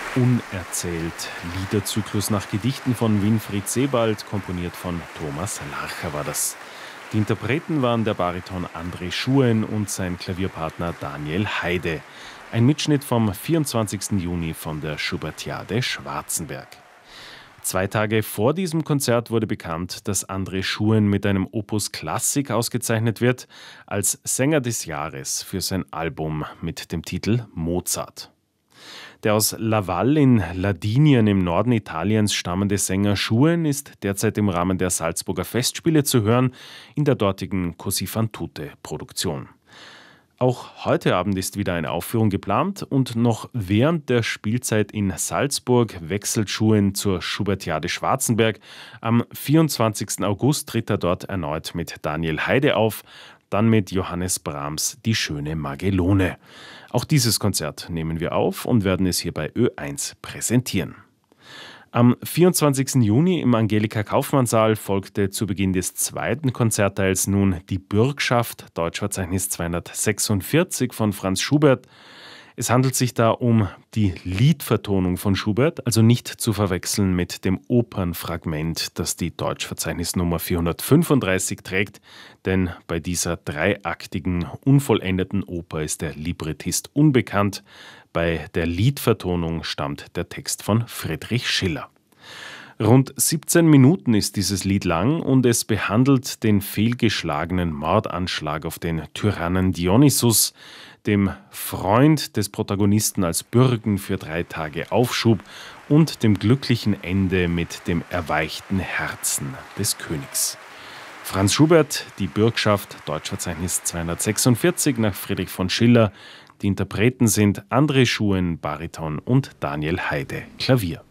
Unerzählt. Liederzyklus nach Gedichten von Winfried Sebald, komponiert von Thomas Larcher war das. Die Interpreten waren der Bariton André Schuen und sein Klavierpartner Daniel Heide. Ein Mitschnitt vom 24. Juni von der Schubertiade Schwarzenberg. 2 Tage vor diesem Konzert wurde bekannt, dass André Schuen mit einem Opus Klassik ausgezeichnet wird als Sänger des Jahres für sein Album mit dem Titel Mozart. Der aus Laval in Ladinien im Norden Italiens stammende Sänger Schuen ist derzeit im Rahmen der Salzburger Festspiele zu hören, in der dortigen Così fan tutte-Produktion. Auch heute Abend ist wieder eine Aufführung geplant und noch während der Spielzeit in Salzburg wechselt Schuen zur Schubertiade Schwarzenberg. Am 24. August tritt er dort erneut mit Daniel Heide auf, dann mit Johannes Brahms Die schöne Magelone. Auch dieses Konzert nehmen wir auf und werden es hier bei Ö1 präsentieren. Am 24. Juni im Angelika-Kaufmann-Saal folgte zu Beginn des 2. Konzertteils nun die Bürgschaft, Deutschverzeichnis 246 von Franz Schubert. Es handelt sich da um die Liedvertonung von Schubert, also nicht zu verwechseln mit dem Opernfragment, das die Deutschverzeichnisnummer 435 trägt, denn bei dieser dreiaktigen, unvollendeten Oper ist der Librettist unbekannt. Bei der Liedvertonung stammt der Text von Friedrich Schiller. Rund 17 Minuten ist dieses Lied lang und es behandelt den fehlgeschlagenen Mordanschlag auf den Tyrannen Dionysus, dem Freund des Protagonisten als Bürgen für 3 Tage Aufschub und dem glücklichen Ende mit dem erweichten Herzen des Königs. Franz Schubert, die Bürgschaft, Deutschverzeichnis 246 nach Friedrich von Schiller. Die Interpreten sind André Schuen, Bariton und Daniel Heide, Klavier.